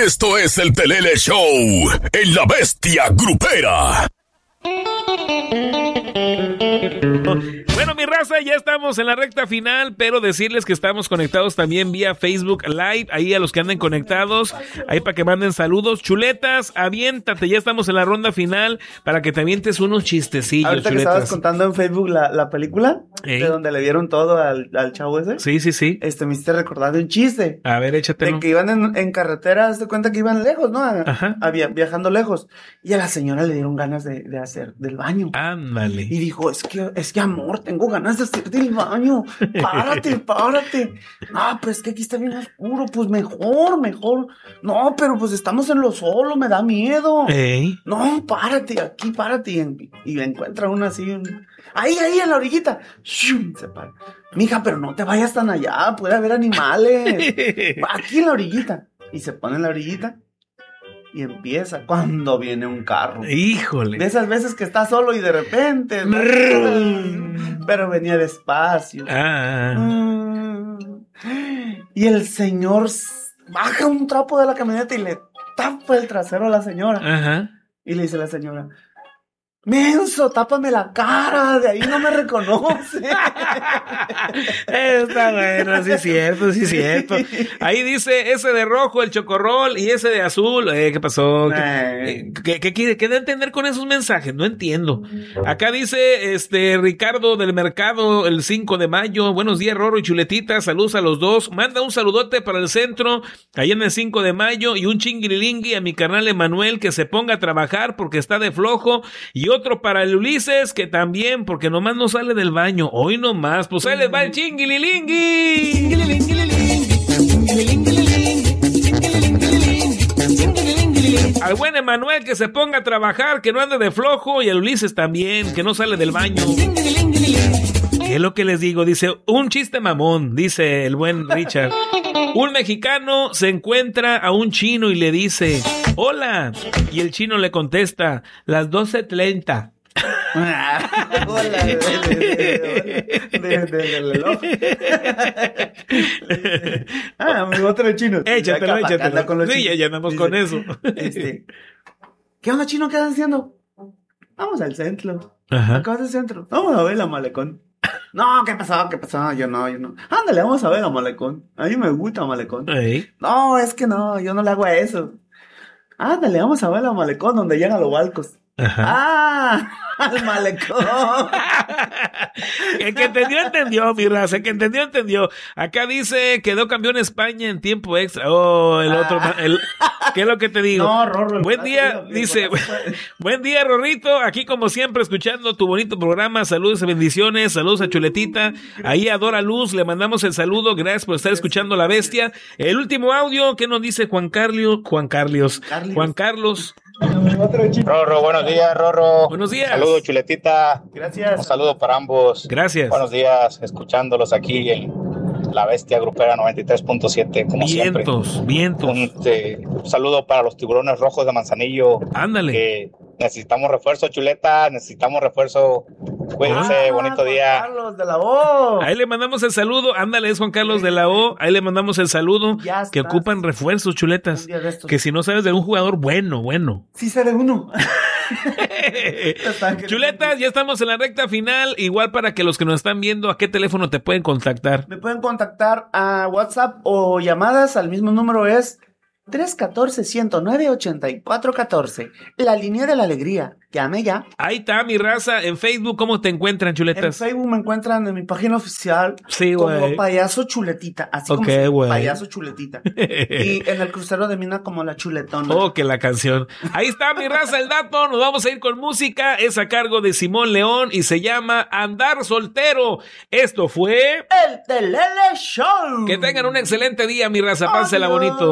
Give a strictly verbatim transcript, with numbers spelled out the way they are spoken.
Esto es el Telele Show en La Bestia Grupera. Bueno, mi raza, ya estamos en la recta final, pero decirles que estamos conectados también vía Facebook Live, ahí a los que anden conectados, ahí para que manden saludos. Chuletas, aviéntate, ya estamos en la ronda final para que te avientes unos chistecillos. Ahorita Chuletas. que estabas contando en Facebook la, la película, ¿Eh? de donde le dieron todo al, al chavo ese. Sí, sí, sí. Este, me hiciste recordar de un chiste. A ver, échatelo. De que iban en, en carretera, haz de cuenta que iban lejos, ¿no? A, Ajá. a via- viajando lejos. Y a la señora le dieron ganas de, de hacer del baño. Ándale. Y dijo, es que, es que amor, tengo ganas de hacer del baño. Párate, párate. No, pues que aquí está bien oscuro. Pues mejor, mejor. No, pero pues estamos en lo solo, me da miedo. Ey. No, párate, aquí, párate. Y, en- y encuentra una así. un- Ahí, ahí, en la orillita. ¡Shum! Se para. Mija, pero no te vayas tan allá. Puede haber animales. Aquí en la orillita. Y se pone en la orillita. Y empieza cuando viene un carro. Híjole. De esas veces que estás solo y de repente. ¿no? Pero venía despacio. Ah. Mm. Y el señor s- baja un trapo de la camioneta y le tapa el trasero a la señora. Ajá. Y le dice la señora: menso, tápame la cara, de ahí no me reconoce. Está bueno, sí es cierto, sí es cierto. Ahí dice ese de rojo, el chocorrol, y ese de azul. Eh, ¿Qué pasó? ¿Qué, Eh. qué, qué quiere? ¿Qué da a entender con esos mensajes? No entiendo. Acá dice este Ricardo del Mercado, el cinco de mayo. Buenos días, Rorro y Chuletita. Saludos a los dos. Manda un saludote para el centro, allá en el cinco de mayo, y un chinguilingui a mi carnal Emanuel, que se ponga a trabajar porque está de flojo. Y otro para el Ulises, que también, porque nomás no sale del baño. Hoy nomás, pues ahí les va el chinguililingui. Al buen Emanuel que se ponga a trabajar, que no ande de flojo, y al Ulises también, que no sale del baño. ¿Qué es lo que les digo? Dice, un chiste mamón, dice el buen Richard. Un mexicano se encuentra a un chino y le dice, hola, y el chino le contesta, las doce treinta. Hola, de, de, de, de, de- del reloj. Ah, mi otro chino. Échatelo, Ya, échatelo. anda con los Sí, chinos. ya, ya andamos Dice, con eso. Este, ¿qué onda, chino? ¿Qué andas haciendo? Vamos al centro. Ajá. Acá vas al centro. Vamos a ver la malecón. No, ¿qué pasó? ¿Qué pasó? Yo no, yo no. Ándale, vamos a ver la malecón. A mí me gusta malecón. Ey. No, es que no, yo no le hago a eso. Ándale, vamos a ver la malecón donde llegan los balcos. Ajá. Ah, al malecón. El que entendió, entendió, mi raza. El que entendió, entendió. Acá dice, quedó campeón España en tiempo extra. Oh, el otro. Ah. El, ¿qué es lo que te digo? No, Rorro. Buen día, dice. Buen día, Rorrito. Aquí, como siempre, escuchando tu bonito programa. Saludos y bendiciones. Saludos a Chuletita. Ahí a Dora Luz. Le mandamos el saludo. Gracias por estar escuchando La Bestia. El último audio, ¿qué nos dice Juan Carlos? Juan Carlos. Carlios. Juan Carlos. Rorro, buenos días, Rorro. Buenos días. Saludos, Chuletita. Gracias. Un saludo para ambos. Gracias. Buenos días, escuchándolos aquí en La Bestia Grupera noventa y tres punto siete, como siempre. Vientos, vientos. Un, este, un saludo para los tiburones rojos de Manzanillo. Ándale. Que necesitamos refuerzo, Chuleta. Necesitamos refuerzo. Cuídense, Ah, bonito Juan día. Carlos de la O. Ahí le mandamos el saludo. Ándale, es Juan Carlos de la O. Ahí le mandamos el saludo. Ya Que estás. ocupan refuerzos, chuletas. Un día de estos. Que si no sabes de un jugador bueno, bueno. Sí sé de uno. Chuletas, ya estamos en la recta final. Igual para que los que nos están viendo, ¿a qué teléfono te pueden contactar? Me pueden contactar a WhatsApp o llamadas al mismo número, es tres uno cuatro, uno cero nueve, ocho cuatro uno cuatro. La línea de la alegría. Llame ya. Ahí está, mi raza. En Facebook, ¿cómo te encuentran, En chuletas? Facebook me encuentran en mi página oficial Sí, como güey. Payaso Chuletita. Así Ok, como se- güey. Payaso Chuletita. Y en el crucero de Mina como la chuletona. Oh, que la canción. Ahí está, mi raza, el dato. Nos vamos a ir con música. Es a cargo de Simón León y se llama Andar Soltero. Esto fue... El Telele Show. Que tengan un excelente día, mi raza. Pásela Adiós. bonito.